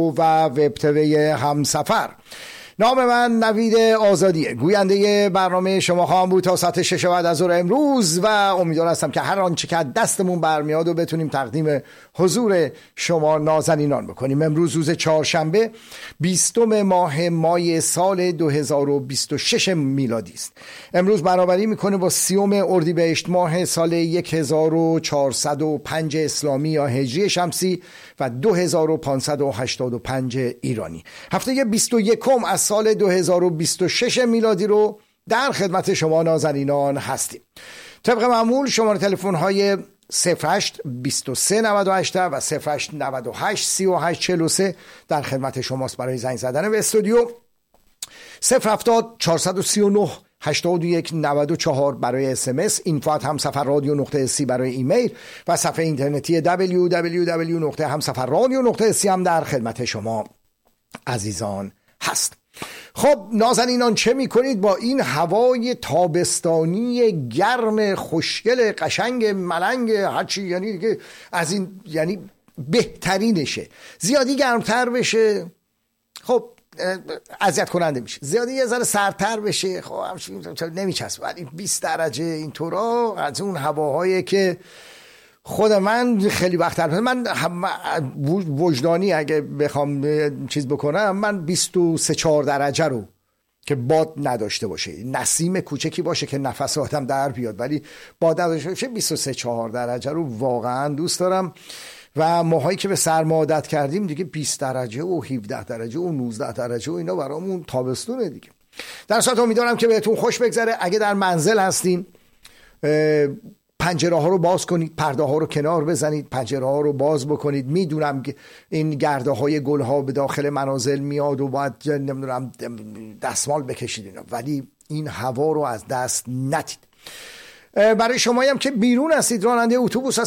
و وب تیوی همسفر. نام من نوید آزادیه، گوینده برنامه شما خواهم بود تا ساعت 6 بعد از ظهر امروز و امیدوار هستم که هر آنچه که دستمون برمیاد و بتونیم تقدیم حضور شما نازنینان بکنیم. امروز روز چهارشنبه 20 ماه مای سال 2026 میلادی است. امروز برابری میکنه با 30 اردیبهشت ماه سال 1405 اسلامی یا هجری شمسی و 2585 ایرانی. هفته 21 از سال 2026 میلادی رو در خدمت شما نازنینان هستیم. طبق معمول شماره تلفن های 08 23 98 و 08 98 38 43 در خدمت شماست برای زنگ زدن به استودیو. 070 439 81 94 برای SMS، info@hamsafarradio.c برای ایمیل و صفحه اینترنتی www.hamsafarradio.c هم در خدمت شما عزیزان هست. خب نازنینان، چه میکنید با این هوای تابستانی گرم خوشگل قشنگ ملنگ هرچی، یعنی دیگه از این یعنی بهترینشه. زیادی گرمتر بشه خب اذیت کننده میشه، زیادی یه ذره سردتر بشه خب نمیچسبه، ولی 20 درجه اینطورا از اون هواهایی که خود من خیلی وقت من وجدانی اگه بخوام چیز بکنم، من 23-4 درجه رو که باد نداشته باشه، نسیم کوچکی باشه که نفس آدم در بیاد ولی باد نداشته باشه، 23-4 درجه رو واقعا دوست دارم. و ماهایی که به سرما عادت کردیم دیگه 20 درجه و 17 درجه و 19 درجه و اینا برامون تابستونه دیگه. در صورت امیدوارم که بهتون خوش بگذره. اگه در منزل هستین پنجره ها رو باز کنید، پرده ها رو کنار بزنید، پنجره ها رو باز بکنید. میدونم که این گرده های گل ها به داخل منازل میاد و باید نمیدونم دستمال بکشید اینا، ولی این هوا رو از دست ندید. برای شمایی هم که بیرون هستید، راننده اتوبوس هستید،